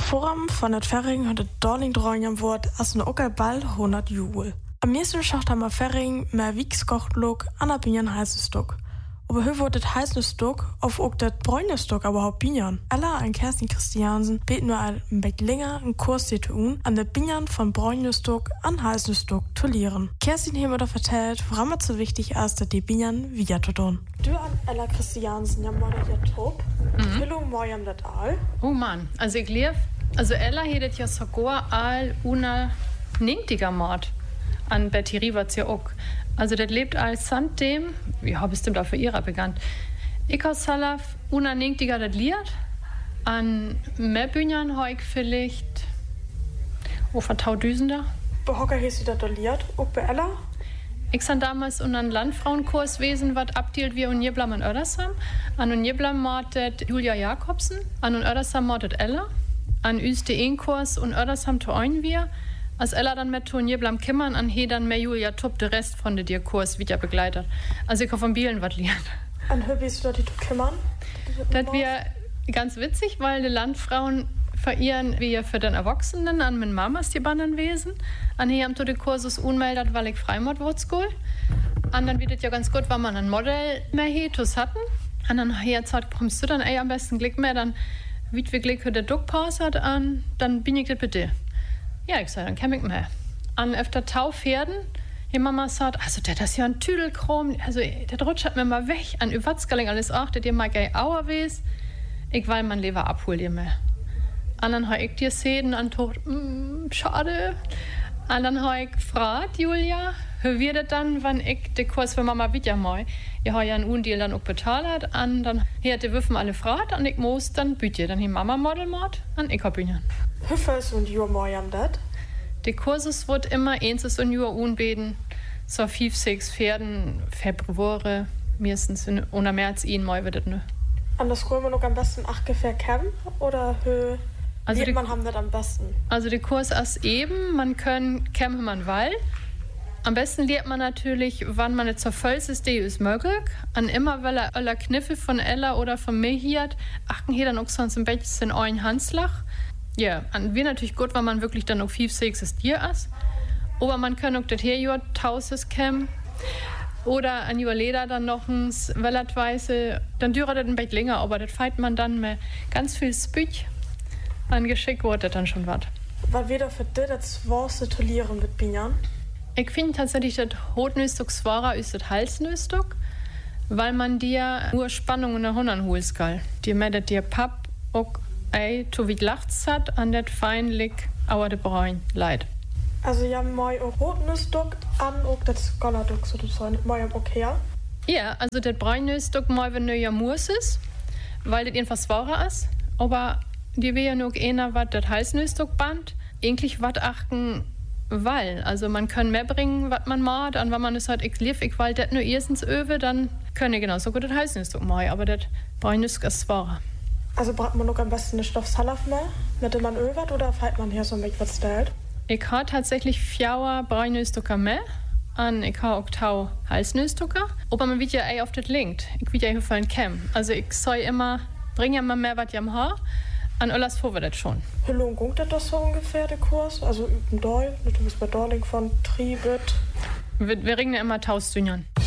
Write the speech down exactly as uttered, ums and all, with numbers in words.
Forum von der Ferring hat der Darling dran am Wort als ein okay bald hundert Jahre. Am meisten schaut am Ferring mehr Wiegskochtlog an der Binyan heißes Stock. Aber hier wird das heiße Stock auf auch das bräune Stock überhaupt Binyan. Ella und Kerstin Christiansen beten nur ein bisschen länger einen Kurs zu tun, an der Binyan von bräune Stock an heißen Stock zu lernen. Kerstin hat mir da erzählt, warum es so wichtig ist, dass die Binyan wieder zu tun. Du an Ella Christiansen, ja mal der Top. Mhm. Hallo, moin das all. Oh Mann, also ich lief, also Ella hätte ja sogar all una ninktiger Mord an Betty Rivers ja auch. Also das lebt als Sanddem, ja, bestimmt auch für ihrer bekannt. Ich habe Salaf una ninktiger das liert, an mehr Bühnern heuk vielleicht, oh, vertaudüsender. Bei Hocker hieß sie das liert, auch bei Ella? Ich san damals unter einen Landfrauenkurs wesen, was abdealt wir und Jeblam und Ödersam. An und Jeblam mordet Julia Jakobsen, an und Ödersam mordet Ella. An üs den Kurs und Ödersam to ein wir. Als Ella dann mit to Jeblam kimmern, an he dann mehr Julia Tupp, der Rest von der Kurs wieder begleitet. Also ich hab von Bielen was lernen. An hör bist du da die to kimmern? Das wäre ganz witzig, weil die Landfrauen verehren wir für den Erwachsenen an mit Mamas die Banden wesen. An hier haben die Kursus unmeldet, weil ich Freimod wurde school. Und dann wird es ja ganz gut, wenn man ein Modell mehr Hetus hatten. Und dann hier sagt, kommst du dann ey, am besten Glück mehr, dann wie wir Glück für der Duckpause hat an, dann bin ich das bitte. Ja, ich sag, dann käme ich mehr. An öfter Taufpferden, die Mama sagt, also das ist ja ein Tüdelchrom, also der rutscht hat mir mal weg. An Überzgaling alles auch, der dir mal gei Auer wes. Ich will mein Leber abholen ihr mehr. Und dann habe ich dir Szenen an Tod, mm, schade. Und dann habe ich gefragt, Julia, wie wird das dann, wenn ich den Kurs für Mama wieder mache? Ich habe ja einen Undeal dann auch bezahlt. Und dann hat die Würfen alle gefragt und ich muss dann bitte. Dann hier Mama Modelmord und ich habe ihn. Hüffes und Jura moin das? Der Kursus wird immer eins und Jura unbeten. So fünf, sechs Pferden, Februare, meistens in, ohne März, ihn mal wird das nicht. Und das können wir noch am besten acht ungefähr kennen? Oder hö? Also die, man haben das am besten? Also der Kurs ist eben, man kann kämpfen man will. Am besten lernt man natürlich, wann man zur Vollsystem ist möglich. An immer, weil er alle Kniffe von Ella oder von mir hier hat, achten hier dann auch sonst ein bisschen ein Handslach. Ja, an wir natürlich gut, wenn man wirklich dann auch fünf, sechs ist hier ist. Aber man kann auch das hier ja tauses kämpfen. Oder an Jahr Leder dann noch ein Wellertweise, dann dauert das ein bisschen länger, aber das feiert man dann mit ganz viel Spüch. Angeschickt wurde das dann schon was. Was wäre für dich das Schwerste zu lernen mit Binyan? Ich finde tatsächlich, das Hotnüstück schwerer ist das Halsnüstück, weil man dir nur Spannung in der Hundern holen kann. Die meldet dir Papp auch ei to wie lachts hat, an das feinlich aber der Braun leid. Also ja, moi auch Hotnüstück an auch das Gollerdück sozusagen, moi okay. Ja, also das Braunüstück moi wenn nur ja muss ist, weil das einfach schwerer ist, aber die wäre ja nur einer, was das Halsnüstück band, eigentlich was achten weil. Also man kann mehr bringen, was man macht, und wenn man es halt, ich lief, ich will das nur erstens öwe, dann kann ich genauso gut das Halsnüstück machen, aber das Braunüstück ist schwerer. Also braucht man noch am besten eine Stoffsalaf mehr, mit dem man öwert, oder fällt man hier so mit was stellt? Ich habe tatsächlich vier Braunüstücker mehr, und ich habe auch tau Halsnüstücker, aber man wird ja ey auf das linkt. Ich will ja hier fallen kämmen. Also ich soll immer, bring ja mal mehr, was ich am Haar. An alles vor wir das schon. Wie lange geht das so ungefähr, der Kurs? Also üben Doi, du bist bei Darling von Tribet. Wir, wir ringen ja immer tausend Dünern.